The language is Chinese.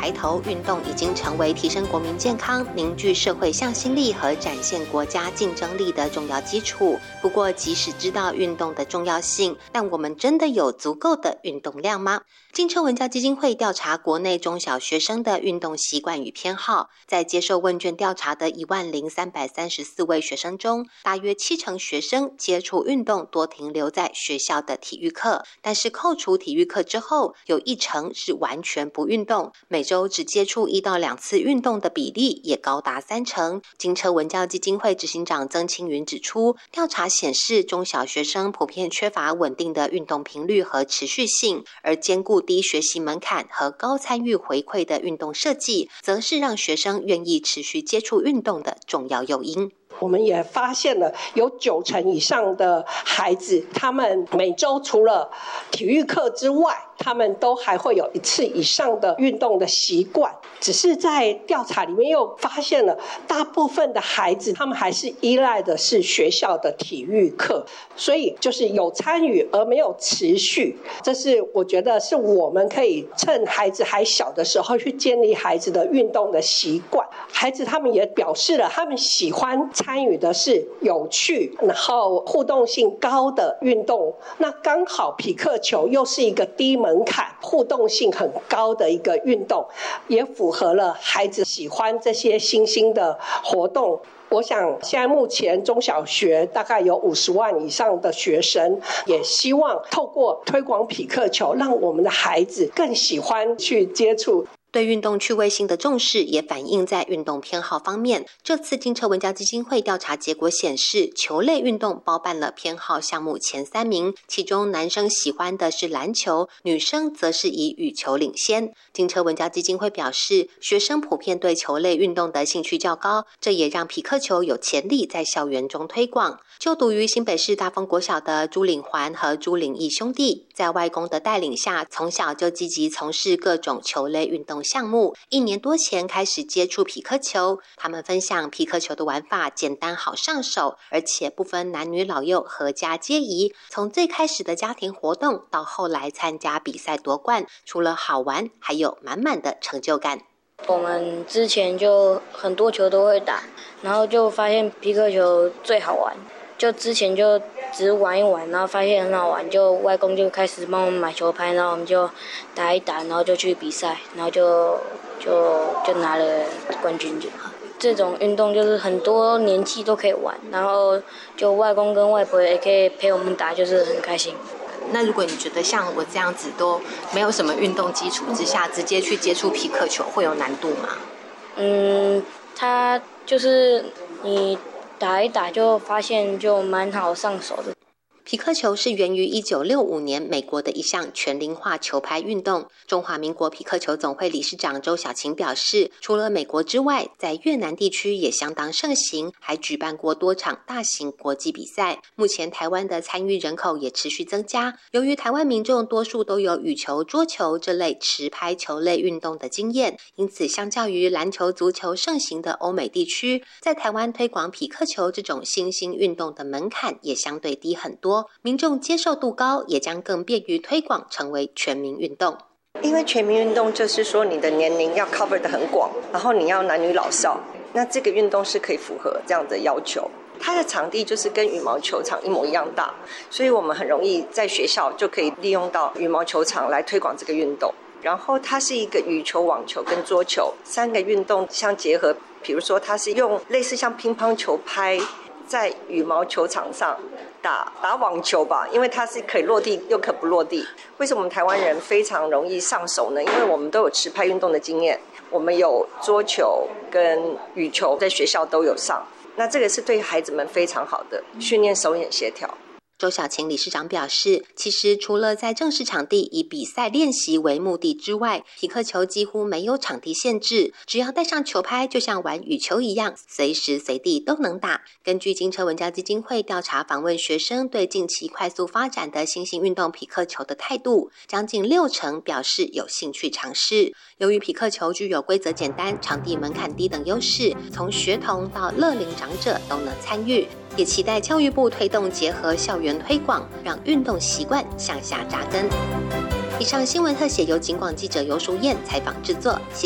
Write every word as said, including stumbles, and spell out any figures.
抬头，运动已经成为提升国民健康、凝聚社会向心力和展现国家竞争力的重要基础。不过，即使知道运动的重要性，但我们真的有足够的运动量吗？金车文教基金会调查国内中小学生的运动习惯与偏好，在接受问卷调查的一万零三百三十四位学生中，大约七成学生接触运动多停留在学校的体育课，但是扣除体育课之后，有一成是完全不运动，每周只接触一到两次运动的比例也高达三成。金车文教基金会执行长曾青云指出，调查显示中小学生普遍缺乏稳定的运动频率和持续性，而兼顾低学习门槛和高参与回馈的运动设计，则是让学生愿意持续接触运动的重要诱因。 我们也发现了有九成以上的孩子，他们每周除了体育课之外，他们都还会有一次以上的运动的习惯。只是在调查里面又发现了，大部分的孩子他们还是依赖的是学校的体育课，所以就是有参与而没有持续。这是我觉得是我们可以趁孩子还小的时候去建立孩子的运动的习惯。孩子他们也表示了，他们喜欢参与的是有趣然后互动性高的运动。那刚好匹克球又是一个低门槛互动性很高的一个运动，也符合了孩子喜欢这些新兴的活动。我想现在目前中小学大概有五十万以上的学生，也希望透过推广匹克球，让我们的孩子更喜欢去接触。 对运动趣味性的重视也反映在运动偏好方面。这次金车文教基金会调查结果显示，球类运动包办了偏好项目前三名，其中男生喜欢的是篮球，女生则是以羽球领先。金车文教基金会表示，学生普遍对球类运动的兴趣较高，这也让匹克球有潜力在校园中推广。就读于新北市大丰国小的朱领环和朱领义兄弟，在外公的带领下，从小就积极从事各种球类运动项目，一年多前开始接触匹克球。他们分享匹克球的玩法简单好上手，而且不分男女老幼，合家皆宜。从最开始的家庭活动到后来参加比赛夺冠，除了好玩，还有满满的成就感。 我们之前就很多球都会打，然后就发现匹克球最好玩。就之前就只是玩一玩，然后发现很好玩，就外公就开始帮我们买球拍，然后我们就打一打，然后就去比赛，然后就就就拿了冠军就。这种运动就是很多年纪都可以玩，然后就外公跟外婆也可以陪我们打，就是很开心。 那如果你觉得像我这样子都没有什么运动基础之下，直接去接触匹克球会有难度吗？ 嗯，它就是你打一打就发现就蛮好上手的。 匹克球是源于一九六五年美国的一项全龄化球拍运动。中华民国匹克球总会理事长周小琴表示，除了美国之外，在越南地区也相当盛行，还举办过多场大型国际比赛。目前台湾的参与人口也持续增加。由于台湾民众多数都有羽球、桌球这类持拍球类运动的经验，因此相较于篮球、足球盛行的欧美地区，在台湾推广匹克球这种新兴运动的门槛也相对低很多。民众接受度高，也将更便于推广成为全民运动。 因为全民运动就是说你的年龄要 cover 得很广，然后你要男女老少，那这个运动是可以符合这样的要求。它的场地就是跟羽毛球场一模一样大，所以我们很容易在学校就可以利用到羽毛球场来推广这个运动。然后它是一个羽球、网球跟桌球三个运动相结合，比如说它是用类似像乒乓球拍在羽毛球场上打打网球吧，因为它是可以落地又可不落地。为什么我们台湾人非常容易上手呢？因为我们都有持拍运动的经验，我们有桌球跟羽球在学校都有上，那这个是对孩子们非常好的训练手眼协调。 周小琴理事长表示，其实除了在正式场地以比赛练习为目的之外，匹克球几乎没有场地限制，只要带上球拍，就像玩羽球一样，随时随地都能打。根据金车文教基金会调查访问学生对近期快速发展的新兴运动匹克球的态度，将近六成表示有兴趣尝试。由于匹克球具有规则简单、场地门槛低等优势，从学童到乐龄长者都能参与。也期待教育部推动结合校园推广，让运动习惯向下扎根。以上新闻特写由警广记者游淑燕采访制作。